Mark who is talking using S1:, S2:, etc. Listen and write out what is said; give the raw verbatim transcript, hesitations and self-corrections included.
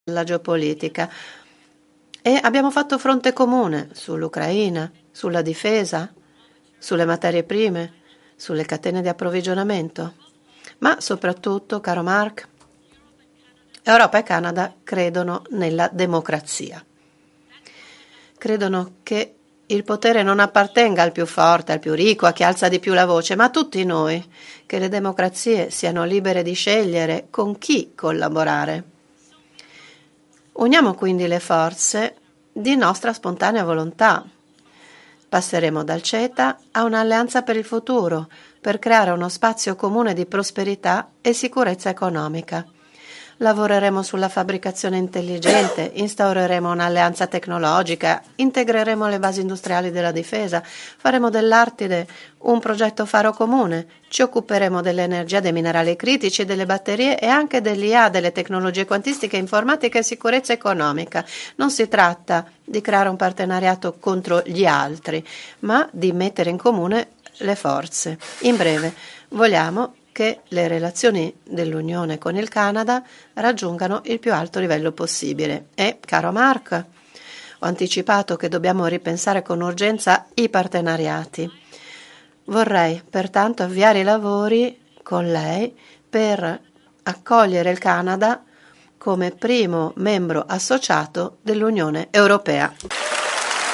S1: la geopolitica e abbiamo fatto fronte comune sull'Ucraina, sulla difesa, sulle materie prime, sulle catene di approvvigionamento. Ma soprattutto, caro Mark, Europa e Canada credono nella democrazia. Credono che il potere non appartenga al più forte, al più ricco, a chi alza di più la voce, ma a tutti noi, che le democrazie siano libere di scegliere con chi collaborare. Uniamo quindi le forze di nostra spontanea volontà. Passeremo dal CETA a un'alleanza per il futuro, per creare uno spazio comune di prosperità e sicurezza economica. Lavoreremo sulla fabbricazione intelligente, instaureremo un'alleanza tecnologica, integreremo le basi industriali della difesa, faremo dell'Artide un progetto faro comune, ci occuperemo dell'energia, dei minerali critici, delle batterie e anche dell'I A, delle tecnologie quantistiche, informatica e sicurezza economica. Non si tratta di creare un partenariato contro gli altri, ma di mettere in comune le forze. In breve, vogliamo che le relazioni dell'Unione con il Canada raggiungano il più alto livello possibile. E, caro Mark, ho anticipato che dobbiamo ripensare con urgenza i partenariati. Vorrei pertanto avviare i lavori con lei per accogliere il Canada come primo membro associato dell'Unione Europea.